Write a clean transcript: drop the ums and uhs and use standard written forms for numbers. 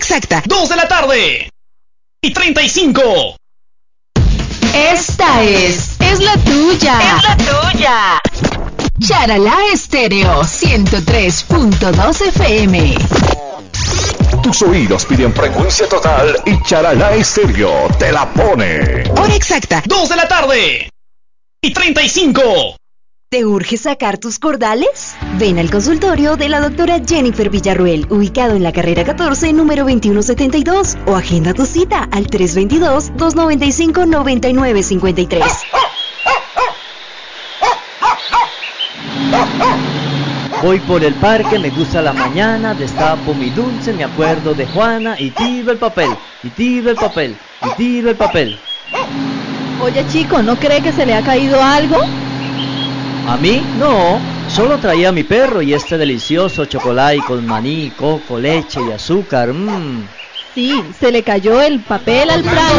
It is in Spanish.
exacta, 2 de la tarde y 35. Esta es la tuya. Es la tuya. Charalá Estéreo 103.2 FM. Tus oídos piden frecuencia total y Charalá Estéreo te la pone. Hora exacta, 2 de la tarde y 35. ¿Te urge sacar tus cordales? Ven al consultorio de la doctora Jennifer Villarruel, ubicado en la carrera 14, número 2172, o agenda tu cita al 322-295-9953. Voy por el parque, me gusta la mañana, destapo mi dulce, me acuerdo de Juana y tiro el papel, y tiro el papel, y tiro el papel. Oye chico, ¿no cree que se le ha caído algo? ¿A mí? No, solo traía a mi perro y este delicioso chocolate con maní, coco, leche y azúcar. Sí, se le cayó el papel al Prado.